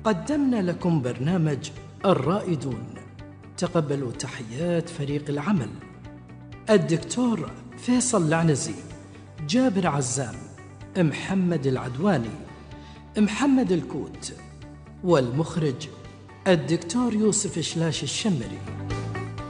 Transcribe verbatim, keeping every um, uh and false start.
قدمنا لكم برنامج الرائدون. تقبلوا تحيات فريق العمل: الدكتور فيصل العنزي، جابر عزام، محمد العدواني، محمد الكوت، والمخرج الدكتور يوسف شلاش الشمري.